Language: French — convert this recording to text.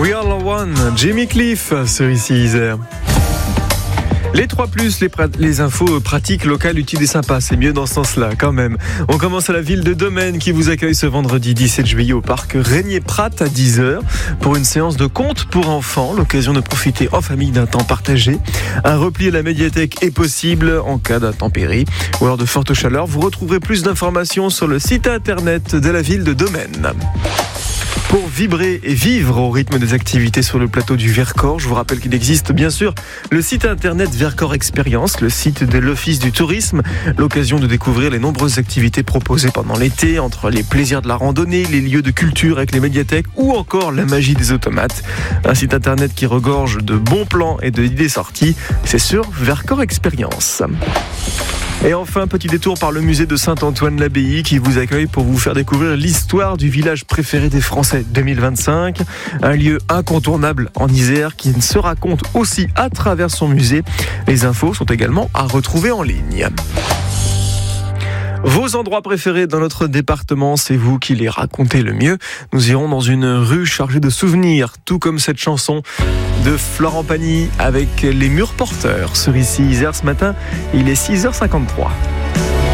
We Are One, Jimmy Cliff sur ici Isère. Les 3+, les infos pratiques, locales, utiles et sympas, c'est mieux dans ce sens-là quand même. On commence à la ville de Domaine qui vous accueille ce vendredi 17 juillet au parc Régnier-Prat à 10h pour une séance de contes pour enfants, l'occasion de profiter en famille d'un temps partagé. Un repli à la médiathèque est possible en cas d'intempéries ou alors de forte chaleur. Vous retrouverez plus d'informations sur le site internet de la ville de Domaine. Pour vibrer et vivre au rythme des activités sur le plateau du Vercors, je vous rappelle qu'il existe bien sûr le site internet Vercors Expérience, le site de l'Office du tourisme, l'occasion de découvrir les nombreuses activités proposées pendant l'été, entre les plaisirs de la randonnée, les lieux de culture avec les médiathèques ou encore la magie des automates. Un site internet qui regorge de bons plans et d'idées sorties, c'est sur Vercors Expérience. Et enfin, petit détour par le musée de Saint-Antoine-l'Abbaye qui vous accueille pour vous faire découvrir l'histoire du village préféré des Français 2025. Un lieu incontournable en Isère qui se raconte aussi à travers son musée. Les infos sont également à retrouver en ligne. Vos endroits préférés dans notre département, c'est vous qui les racontez le mieux. Nous irons dans une rue chargée de souvenirs, tout comme cette chanson de Florent Pagny avec les murs porteurs sur ici Isère ce matin. Il est 6h53.